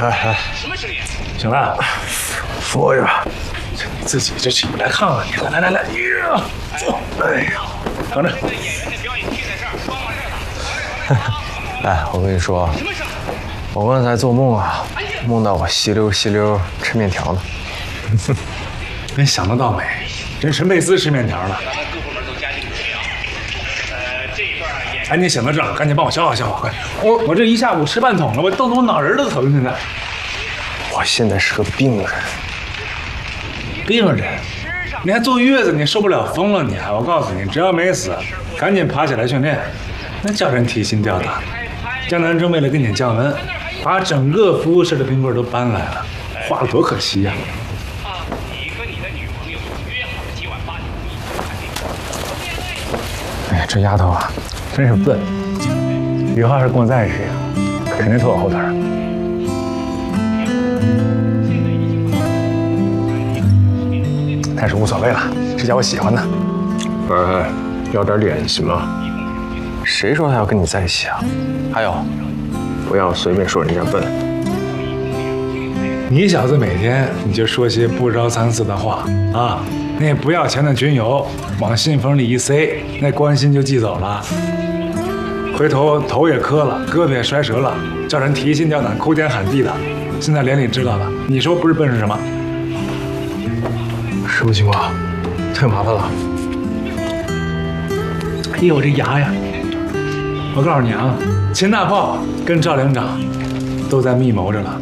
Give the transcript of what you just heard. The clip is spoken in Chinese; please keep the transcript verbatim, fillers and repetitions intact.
哎哎，醒了，说呀，你自己就起不来炕了，你来来来来，呀，走，哎呀，等着。 哎，我跟你说，我刚才做梦啊，梦到我吸溜吸溜吃面条呢。 真想得到美，真是美死吃面条了。哎，你醒到这儿，赶紧帮我消化消化，快！我我这一下午吃半桶了，我冻得我脑仁都疼，现在。 我现在是个病人。 病人？你还坐月子，你受不了风了你还？我告诉你，只要没死，赶紧爬起来训练，那叫人提心吊胆。江南正为了跟你降温，把整个服务室的冰棍都搬来了，花了多可惜呀！哎呀，这丫头啊，真是笨。以后要是跟我在一起，肯定拖我后腿。但是无所谓了，这叫我喜欢的。 哎，要点脸行吗？谁说他要跟你在一起啊？还有，不要随便说人家笨。 你小子每天你就说些不着三四的话啊！那不要钱的军油往信封里一塞，那关心就寄走了。回头头也磕了，胳膊也摔折了，叫人提心吊胆、哭天喊地的。现在连你知道了，你说不是笨是什么？ 什么情况？太麻烦了。 哎呦，我这牙呀！我告诉你啊，秦大炮跟赵连长都在密谋着了。